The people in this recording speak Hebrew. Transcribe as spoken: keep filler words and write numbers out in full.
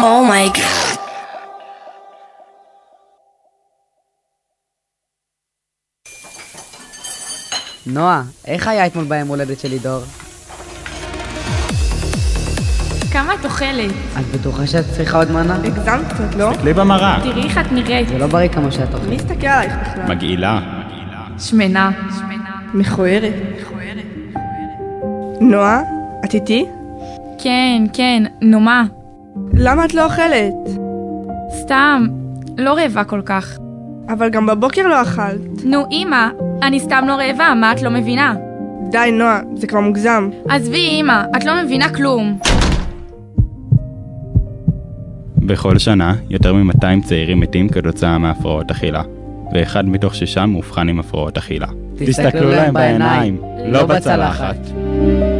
Oh my god. נועה, איך היה אתמול ביום הולדת שלי דור? כמה את אוכלת? את בטוחה שאת צריכה עוד מנה? הגזמת קצת, לא? תסתכלי במראה. תראי איך את נראית. זה לא בריא כמו שאת אוכלת. מי הסתכל עלייך בכלל? מגעילה. שמנה. מכוערת. נועה, את איתי? כן, כן, נו מה? למה את לא אוכלת? סתם, לא רעבה כל כך. אבל גם בבוקר לא אכלת. נו אמא, אני סתם לא רעבה, מה את לא מבינה? די נועה, זה כבר מוגזם. עזבי אמא, את לא מבינה כלום. בכל שנה, יותר מ-מאתיים צעירים מתים כתוצאה מהפרעות אכילה, ואחד מתוך שישה מאובחן עם הפרעות אכילה. תסתכלו להם בעיניים, לא בצלחת.